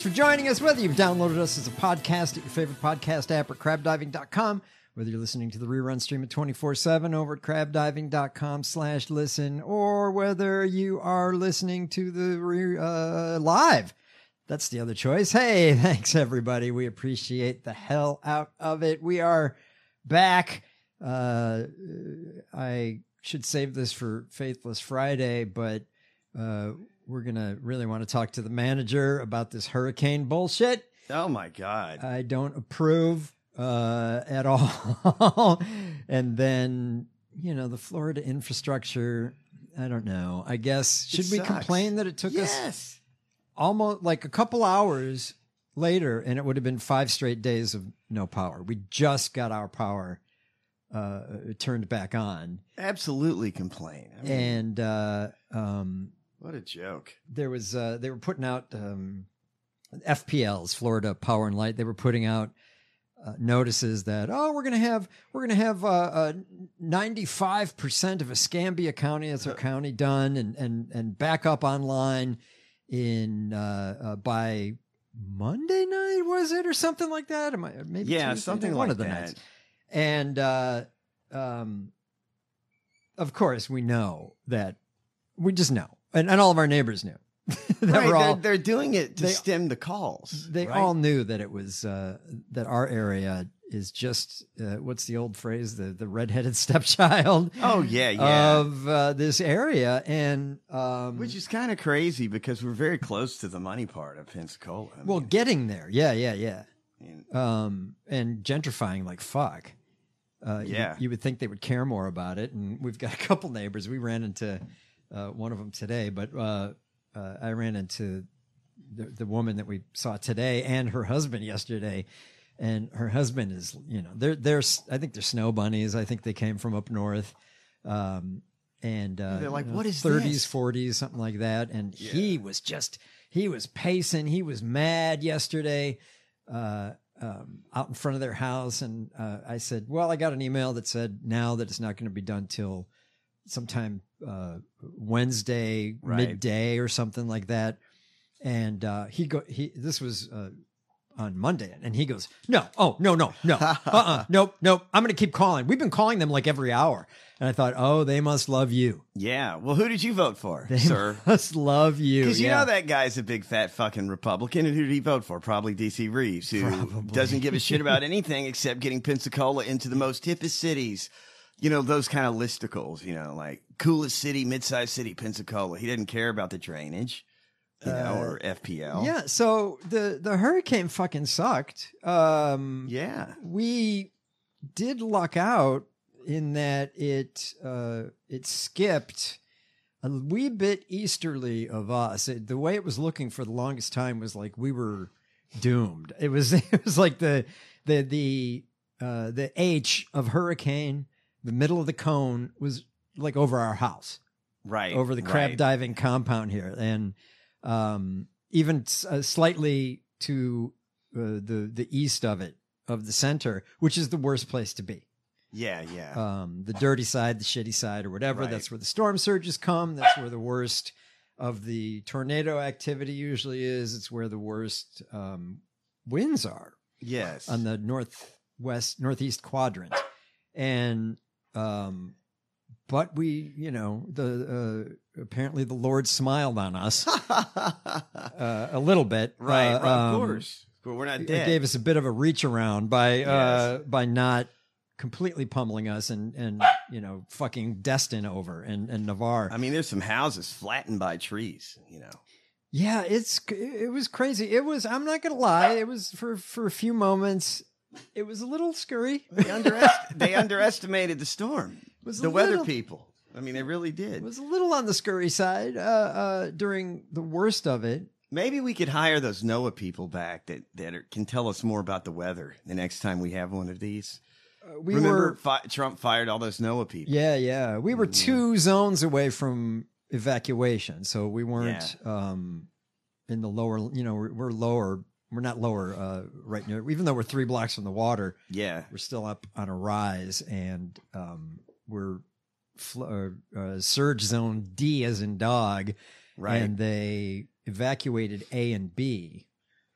for joining us, whether you've downloaded us as a podcast at your favorite podcast app or crabdiving.com, whether you're listening to the rerun stream at 24/7 over at crabdiving.com/listen, or whether you are listening to the live. That's the other choice. Hey, thanks everybody. We appreciate the hell out of it. We are back. I should save this for Faithless Friday, but we're going to really want to talk to the manager about this hurricane bullshit. Oh my God. I don't approve at all. And then, the Florida infrastructure, I don't know. I guess, should we complain that it took us almost like a couple hours later and it would have been 5 straight days of no power? We just got our power turned back on. Absolutely complain. I mean, and what a joke. There was they were putting out FPLs, Florida Power and Light. They were putting out notices that we're gonna have 95% of Escambia County, that's our county, done and back up online in by Monday night, was it, or something like that? Maybe Tuesday, something one like of the that. nights. And of course, we know that we just know, and all of our neighbors knew. They're doing it to stem the calls. They all knew that it was that our area is just what's the old phrase, the redheaded stepchild. Oh yeah, of this area, and which is kind of crazy because we're very close to the money part of Pensacola. Getting there, yeah. And gentrifying like fuck. You would think they would care more about it, and we've got a couple neighbors. We ran into one of them today, but I ran into the woman that we saw today and her husband yesterday. And her husband is, they're I think they're snow bunnies. I think they came from up north. And they're like, what is 30s, this? 40s, something like that. And he was pacing. He was mad yesterday, out in front of their house. And I said, well, I got an email that said now that it's not going to be done till sometime Wednesday, midday or something like that. And this was on Monday, and he goes, no, nope. I'm going to keep calling. We've been calling them like every hour. And I thought, they must love you. Yeah. Well, who did you vote for, they sir? Must love you. Because you know that guy's a big fat fucking Republican. And who did he vote for? Probably DC Reeves, who doesn't give a shit about anything except getting Pensacola into the most hippest cities. Those kind of listicles, like coolest city, mid-sized city, Pensacola. He didn't care about the drainage, or FPL. Yeah. So the hurricane fucking sucked. We did luck out in that it skipped a wee bit easterly of us. The way it was looking for the longest time was like we were doomed. It was like the H of hurricane. The middle of the cone was like over our house, over the crab diving compound here, and even slightly to the east of it, of the center, which is the worst place to be. Yeah. The dirty side, the shitty side, or whatever. Right. That's where the storm surges come. That's where the worst of the tornado activity usually is. It's where the worst winds are. Yes, on the northeast quadrant, and but we, apparently the Lord smiled on us a little bit, right? Of course, but we're not dead. It gave us a bit of a reach around by not completely pummeling us and fucking Destin over and Navarre. I mean, there's some houses flattened by trees, Yeah, it was crazy. It was. I'm not gonna lie. It was for a few moments. It was a little scurry. They underestimated the storm. The weather people. I mean, they really did. It was a little on the scurry side during the worst of it. Maybe we could hire those NOAA people back that can tell us more about the weather the next time we have one of these. Remember Trump fired all those NOAA people? Yeah. We were 2 zones away from evacuation, so we weren't in the lower. We're lower. We're not lower right near, even though we're 3 blocks from the water. Yeah. We're still up on a rise, and we're surge zone D as in dog. Right. And they evacuated A and B